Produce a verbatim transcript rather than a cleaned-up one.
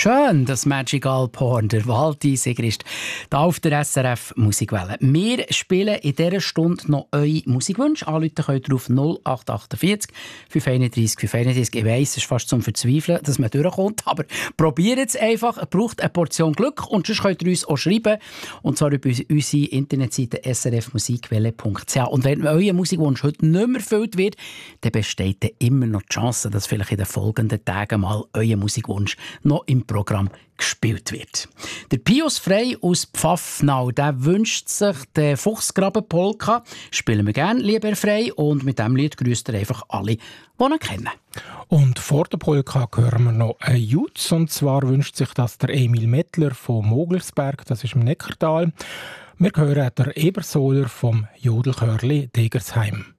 Schön, das Magical Porn, der Walti Sigrist, hier auf der S R F Musikwelle. Wir spielen in dieser Stunde noch eure Musikwünsche. Anrufen könnt ihr auf null acht vier acht fünf eins drei fünf eins drei. Ich weiss, es ist fast zum Verzweifeln, dass man durchkommt, aber probiert es einfach. Es braucht eine Portion Glück und sonst könnt ihr uns auch schreiben. Und zwar über unsere Internetseite s r f musikwelle punkt c h. Und wenn euer Musikwunsch heute nicht mehr erfüllt wird, dann besteht dann immer noch die Chance, dass vielleicht in den folgenden Tagen mal euer Musikwunsch noch im Programm gespielt wird. Der Pius Frey aus Pfaffnau, der wünscht sich den Fuchsgraben-Polka. Spielen wir gerne, lieber Herr Frey. Und mit diesem Lied grüßt er einfach alle, die ihn kennen. Und vor der Polka hören wir noch einen Jutz. Und zwar wünscht sich das der Emil Mettler von Mogelsberg, das ist im Neckartal. Wir hören der Ebersohler vom Jodelchörli Degersheim.